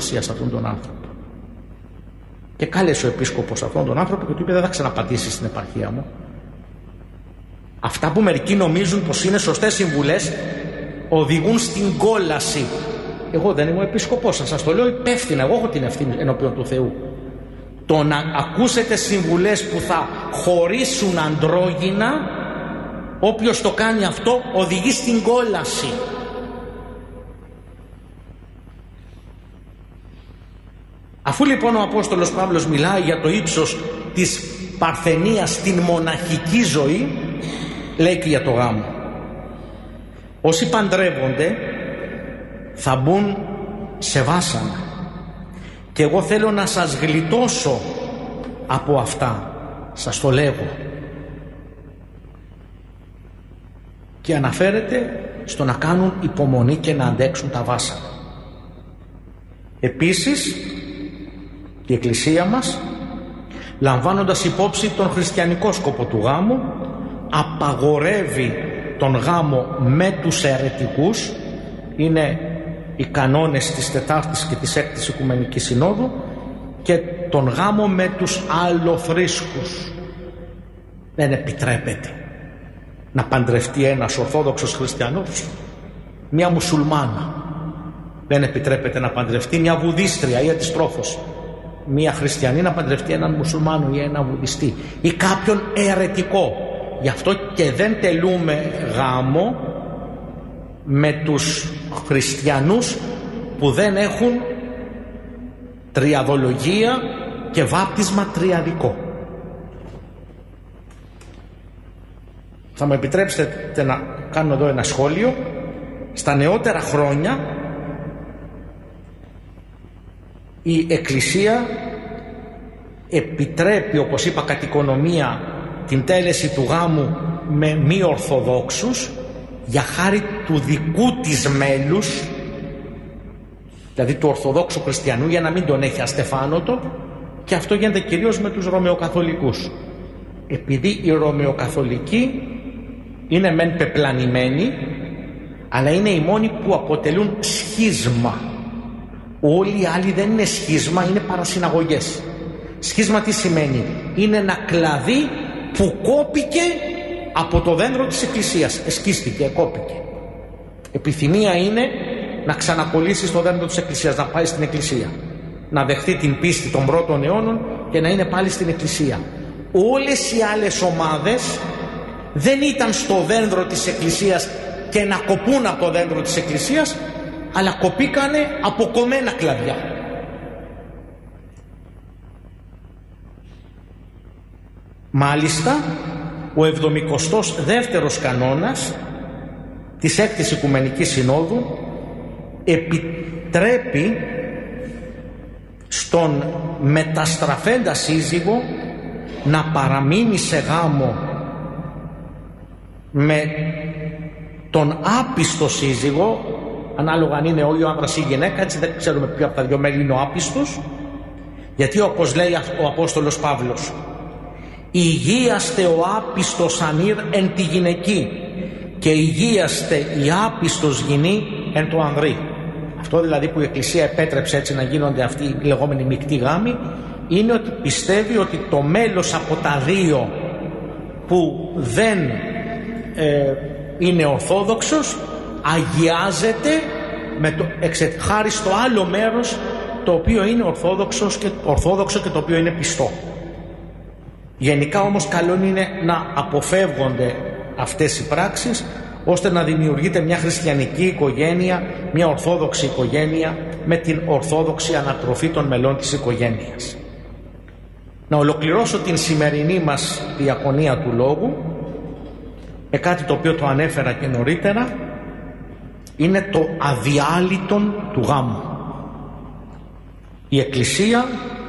σημασία σε αυτόν τον άνθρωπο. Και κάλεσε ο επίσκοπος αυτόν τον άνθρωπο και του είπε: δεν θα ξαναπατήσει στην επαρχία μου. Αυτά που μερικοί νομίζουν πως είναι σωστές συμβουλές οδηγούν στην κόλαση. Εγώ δεν είμαι ο επίσκοπός σας το λέω υπεύθυνα. Εγώ έχω την ευθύνη ενώπιον του Θεού. Το να ακούσετε συμβουλές που θα χωρίσουν αντρόγυνα, όποιος το κάνει αυτό οδηγεί στην κόλαση. Αφού λοιπόν ο Απόστολος Παύλος μιλάει για το ύψος της παρθενίας στην μοναχική ζωή, λέει και για το γάμο. Όσοι παντρεύονται θα μπουν σε βάσανα και εγώ θέλω να σας γλιτώσω από αυτά, σας το λέγω. Και αναφέρεται στο να κάνουν υπομονή και να αντέξουν τα βάσανα. Επίσης η Εκκλησία μας, λαμβάνοντας υπόψη τον χριστιανικό σκοπό του γάμου, απαγορεύει τον γάμο με τους αιρετικούς. Είναι οι κανόνες της 4ης και της 6ης Οικουμενικής Συνόδου. Και τον γάμο με τους αλλοθρήσκους. Δεν επιτρέπεται να παντρευτεί ένας Ορθόδοξος χριστιανός μια μουσουλμάνα. Δεν επιτρέπεται να παντρευτεί μια βουδίστρια ή αντιστρόφως μια χριστιανή να παντρευτεί έναν μουσουλμάνο ή έναν βουδιστή ή κάποιον αιρετικό. Γι' αυτό και δεν τελούμε γάμο με τους χριστιανούς που δεν έχουν τριαδολογία και βάπτισμα τριαδικό. Θα μου επιτρέψετε να κάνω εδώ ένα σχόλιο. Στα νεότερα χρόνια η Εκκλησία επιτρέπει, όπως είπα, κατ' οικονομία την τέλεση του γάμου με μη Ορθοδόξους για χάρη του δικού της μέλους, δηλαδή του Ορθοδόξου χριστιανού, για να μην τον έχει αστεφάνωτο, και αυτό γίνεται κυρίως με τους Ρωμαιοκαθολικούς. Επειδή οι Ρωμαιοκαθολικοί είναι μεν πεπλανημένοι, αλλά είναι οι μόνοι που αποτελούν σχίσμα. Όλοι οι άλλοι δεν είναι σχίσμα, είναι παρασυναγωγές. Σχίσμα τι σημαίνει? Είναι ένα κλαδί που κόπηκε από το δέντρο της Εκκλησίας. Εσκίστηκε, κόπηκε. Επιθυμία είναι να ξανακολλήσει στο δέντρο της Εκκλησίας, να πάει στην Εκκλησία, να δεχθεί την πίστη των πρώτων αιώνων και να είναι πάλι στην Εκκλησία. Όλες οι άλλες ομάδες δεν ήταν στο δέντρο της Εκκλησίας και να κοπούν από το δέντρο της Εκκλησίας, αλλά κοπήκανε από κομμένα κλαδιά. Μάλιστα, ο 72ος κανόνας της 6ης Οικουμενικής Συνόδου επιτρέπει στον μεταστραφέντα σύζυγο να παραμείνει σε γάμο με τον άπιστο σύζυγο, ανάλογα αν είναι ο άνδρας ή η γυναίκα, έτσι δεν ξέρουμε ποιο από τα δυο μέλη είναι ο άπιστος, γιατί όπως λέει ο Απόστολος Παύλος, υγείαστε ο άπιστος ανήρ εν τη γυναική και υγείαστε η άπιστος γυνή εν το ανδρή. Αυτό δηλαδή που η Εκκλησία επέτρεψε έτσι να γίνονται αυτοί οι λεγόμενοι μεικτοί γάμοι, είναι ότι πιστεύει ότι το μέλος από τα δύο που δεν είναι ορθόδοξος αγιάζεται χάρη στο άλλο μέρος το οποίο είναι ορθόδοξο και το οποίο είναι πιστό. Γενικά όμως καλό είναι να αποφεύγονται αυτές οι πράξεις, ώστε να δημιουργείται μια χριστιανική οικογένεια, μια ορθόδοξη οικογένεια με την ορθόδοξη ανατροφή των μελών της οικογένειας. Να ολοκληρώσω την σημερινή μας διακονία του λόγου με κάτι το οποίο το ανέφερα και νωρίτερα, είναι το αδιάλειτον του γάμου. Η Εκκλησία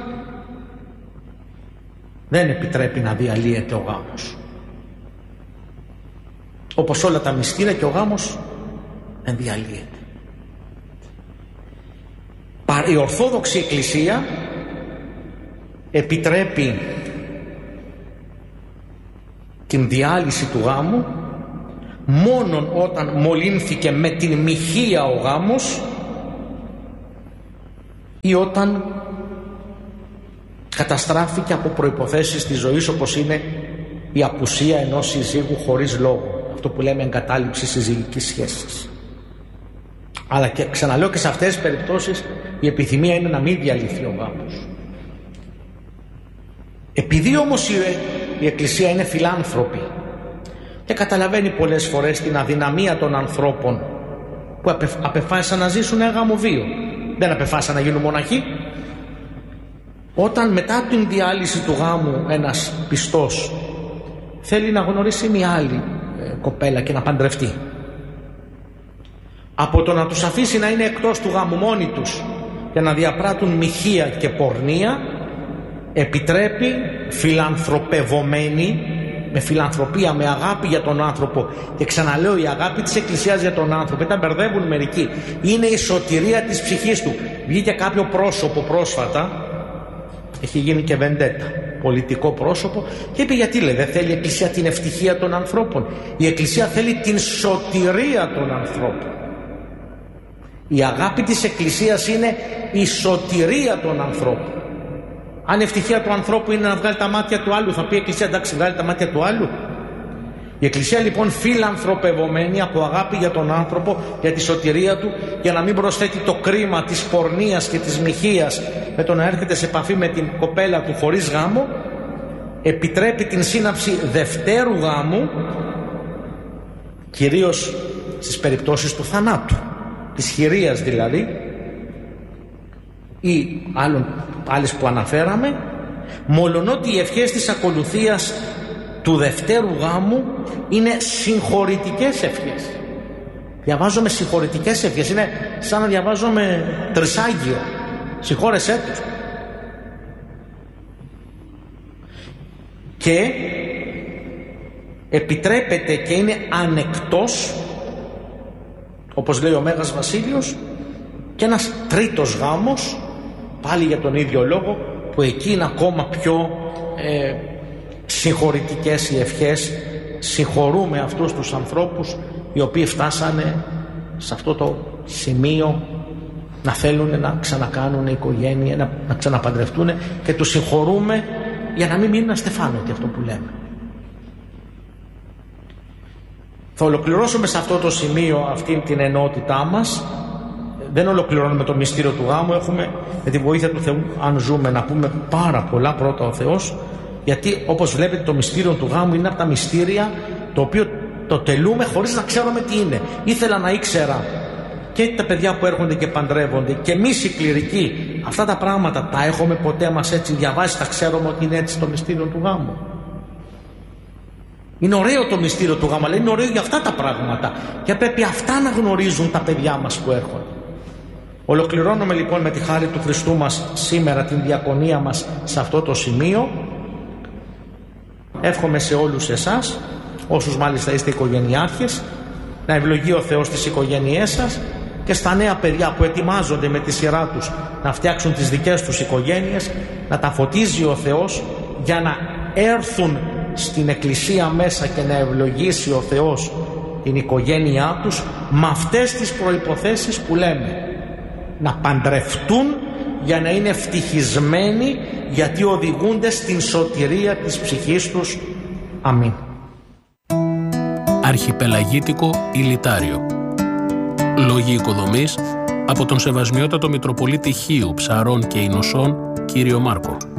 δεν επιτρέπει να διαλύεται ο γάμος. Όπως όλα τα μυστήρια και ο γάμος δεν διαλύεται. Η Ορθόδοξη Εκκλησία επιτρέπει την διάλυση του γάμου μόνον όταν μολύνθηκε με την μοιχεία ο γάμος ή όταν καταστράφηκε από προϋποθέσεις της ζωής, όπως είναι η απουσία ενός συζύγου χωρίς λόγο, αυτό που λέμε εγκατάλειψη συζυγικής σχέσης. Αλλά και ξαναλέω, και σε αυτές τις περιπτώσεις η επιθυμία είναι να μην διαλυθεί ο γάμος. Επειδή όμως η Εκκλησία είναι φιλάνθρωπη και καταλαβαίνει πολλές φορές την αδυναμία των ανθρώπων που απεφάσισαν να ζήσουν ένα γάμο βίο, δεν απεφάσισαν να γίνουν μοναχοί, όταν μετά την διάλυση του γάμου ένας πιστός θέλει να γνωρίσει μια άλλη κοπέλα και να παντρευτεί, από το να τους αφήσει να είναι εκτός του γάμου μόνοι τους και να διαπράττουν μοιχεία και πορνεία, επιτρέπει φιλανθρωπευομένοι, με φιλανθρωπία, με αγάπη για τον άνθρωπο, και ξαναλέω, η αγάπη της Εκκλησίας για τον άνθρωπο, τα μπερδεύουν μερικοί, είναι η σωτηρία της ψυχής του. Βγήκε κάποιο πρόσωπο πρόσφατα, έχει γίνει και βεντέτα, πολιτικό πρόσωπο, και είπε γιατί, λέει, δεν θέλει η Εκκλησία την ευτυχία των ανθρώπων? Η Εκκλησία θέλει την σωτηρία των ανθρώπων. Η αγάπη της Εκκλησίας είναι η σωτηρία των ανθρώπων. Αν η ευτυχία του ανθρώπου είναι να βγάλει τα μάτια του άλλου, θα πει η Εκκλησία, εντάξει, βγάλει τα μάτια του άλλου? Η Εκκλησία λοιπόν φιλανθρωπευομένη από αγάπη για τον άνθρωπο, για τη σωτηρία του, για να μην προσθέτει το κρίμα της πορνείας και της μοιχείας με το να έρχεται σε επαφή με την κοπέλα του χωρίς γάμο, επιτρέπει την σύναψη δευτέρου γάμου, κυρίως στις περιπτώσεις του θανάτου, της χειρίας δηλαδή, ή άλλες που αναφέραμε, μολονότι οι ευχές της ακολουθίας του δευτέρου γάμου είναι συγχωρητικές ευχές. Διαβάζομαι συγχωρητικές ευχές, είναι σαν να διαβάζομαι τρισάγιο, συγχώρεσέ τους. Και επιτρέπεται και είναι ανεκτός, όπως λέει ο Μέγας Βασίλειος, και ένας τρίτος γάμος, πάλι για τον ίδιο λόγο, που εκεί είναι ακόμα πιο συγχωρητικές οι ευχές. Συγχωρούμε αυτούς τους ανθρώπους οι οποίοι φτάσανε σε αυτό το σημείο να θέλουν να ξανακάνουν οικογένεια, να ξαναπαντρευτούν, και τους συγχωρούμε για να μην μείνουν αστεφάνωτοι, αυτό που λέμε. Θα ολοκληρώσουμε σε αυτό το σημείο αυτή την ενότητά μας. Δεν ολοκληρώνουμε το μυστήριο του γάμου, έχουμε με τη βοήθεια του Θεού, αν ζούμε, να πούμε πάρα πολλά πρώτα ο Θεός, γιατί όπως βλέπετε το μυστήριο του γάμου είναι από τα μυστήρια το οποίο το τελούμε χωρίς να ξέρουμε τι είναι. Ήθελα να ήξερα, και τα παιδιά που έρχονται και παντρεύονται και εμείς οι κληρικοί, αυτά τα πράγματα τα έχουμε ποτέ μας έτσι διαβάσει, τα ξέρουμε ότι είναι έτσι το μυστήριο του γάμου? Είναι ωραίο το μυστήριο του γάμου, αλλά είναι ωραίο για αυτά τα πράγματα και πρέπει αυτά να γνωρίζουν τα παιδιά μας που έρχονται. Ολοκληρώνουμε λοιπόν με τη χάρη του Χριστού μας σήμερα την διακονία μας σε αυτό το σημείο. Εύχομαι σε όλους εσάς, όσους μάλιστα είστε οικογενειάρχες, να ευλογεί ο Θεός τις οικογένειές σας, και στα νέα παιδιά που ετοιμάζονται με τη σειρά τους να φτιάξουν τις δικές τους οικογένειες, να τα φωτίζει ο Θεός για να έρθουν στην Εκκλησία μέσα και να ευλογήσει ο Θεός την οικογένειά τους με αυτές τις προϋποθέσεις που λέμε. Να παντρευτούν για να είναι ευτυχισμένοι, γιατί οδηγούνται στην σωτηρία της ψυχής τους. Αμήν. Αρχιπελαγίτικο Ηλιτάριο. Λόγοι οικοδομής από τον Σεβασμιότατο Μητροπολίτη Χίου, Ψαρών και Ινωσών, κύριο Μάρκο.